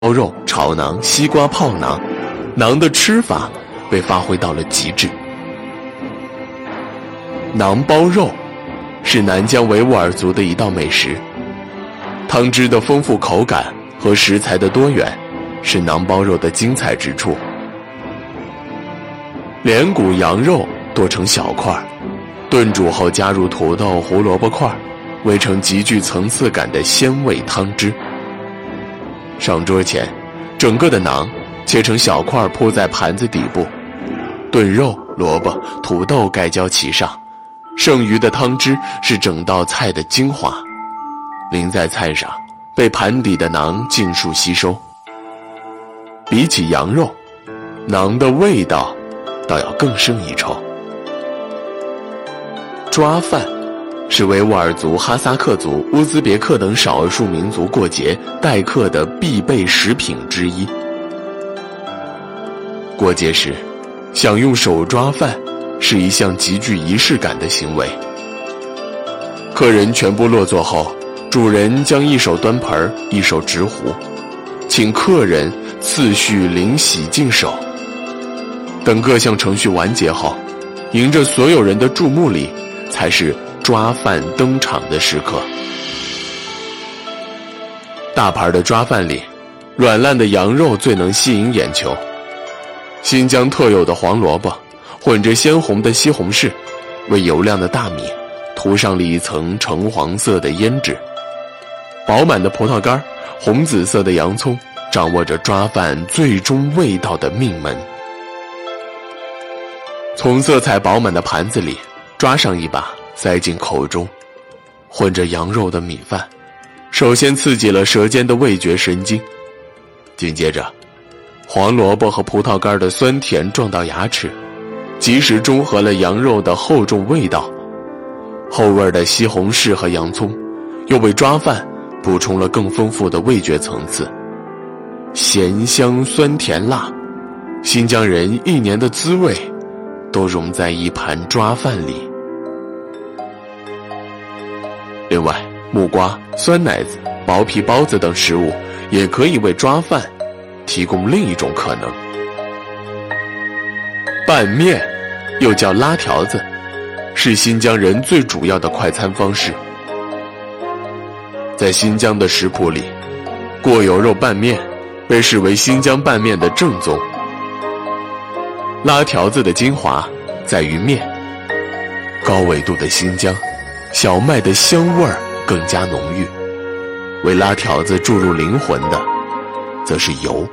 包肉、炒馕、西瓜泡馕，馕的吃法被发挥到了极致。馕包肉是南疆维吾尔族的一道美食，汤汁的丰富口感和食材的多元是馕包肉的精彩之处。连骨羊肉剁成小块，炖煮后加入土豆、胡萝卜块，煨成极具层次感的鲜味汤汁。上桌前，整个的馕切成小块铺在盘子底部，炖肉、萝卜、土豆盖浇其上，剩余的汤汁是整道菜的精华，淋在菜上，被盘底的馕尽数吸收。比起羊肉，馕的味道倒要更胜一筹。抓饭是维吾尔族、哈萨克族、乌兹别克等少数民族过节待客的必备食品之一。过节时，享用手抓饭是一项极具仪式感的行为。客人全部落座后，主人将一手端盆，一手执壶，请客人次序临洗净手。等各项程序完结后，迎着所有人的注目礼，才是抓饭登场的时刻。大盘的抓饭里，软烂的羊肉最能吸引眼球。新疆特有的黄萝卜混着鲜红的西红柿，为油亮的大米涂上了一层橙黄色的胭脂。饱满的葡萄干，红紫色的洋葱，掌握着抓饭最终味道的命门。从色彩饱满的盘子里抓上一把，塞进口中，混着羊肉的米饭，首先刺激了舌尖的味觉神经，紧接着黄萝卜和葡萄干的酸甜撞到牙齿，及时中和了羊肉的厚重味道。后味的西红柿和洋葱又为抓饭补充了更丰富的味觉层次，咸香酸甜辣，新疆人一年的滋味都融在一盘抓饭里。另外，木瓜、酸奶子、薄皮包子等食物也可以为抓饭提供另一种可能。拌面又叫拉条子，是新疆人最主要的快餐方式。在新疆的食谱里，过油肉拌面被视为新疆拌面的正宗。拉条子的精华在于面，高纬度的新疆，小麦的香味儿更加浓郁，为拉条子注入灵魂的则是油。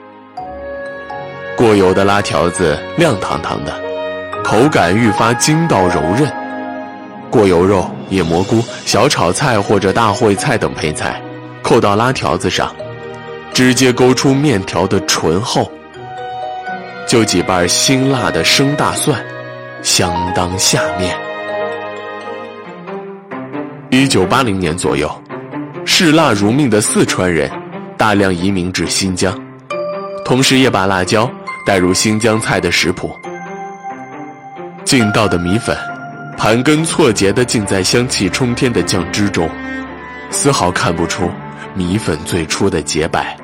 过油的拉条子亮堂堂的，口感愈发筋道柔韧。过油肉、野蘑菇、小炒菜或者大烩菜等配菜扣到拉条子上，直接勾出面条的醇厚。就几瓣辛辣的生大蒜，相当下面。1980年左右，嗜辣如命的四川人大量移民至新疆，同时也把辣椒带入新疆菜的食谱。劲道的米粉盘根错节地浸在香气冲天的酱汁中，丝毫看不出米粉最初的洁白。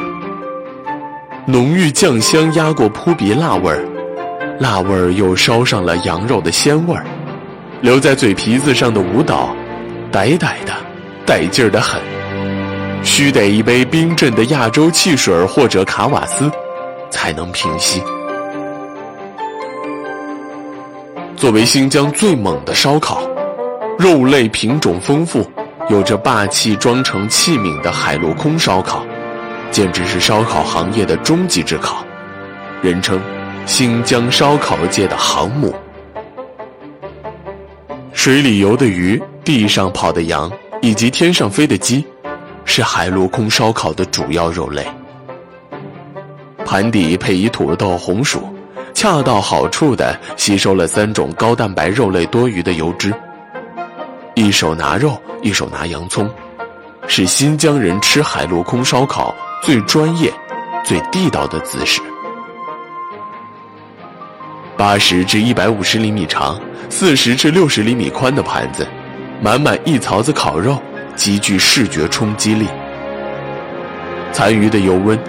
浓郁酱香压过扑鼻辣味儿，辣味儿又烧上了羊肉的鲜味儿，留在嘴皮子上的舞蹈歹歹的，带劲儿的很，须得一杯冰镇的亚洲汽水或者卡瓦斯才能平息。作为新疆最猛的烧烤，肉类品种丰富，有着霸气装成器皿的海陆空烧烤，简直是烧烤行业的终极之考，人称新疆烧烤界的航母。水里游的鱼，地上跑的羊，以及天上飞的鸡，是海陆空烧烤的主要肉类。盘底配以土豆、红薯，恰到好处地吸收了3种高蛋白肉类多余的油脂。一手拿肉，一手拿洋葱，是新疆人吃海陆空烧烤最专业、最地道的姿势。80至150厘米长，40至60厘米宽的盘子，满满一槽子烤肉，极具视觉冲击力。 残余的油温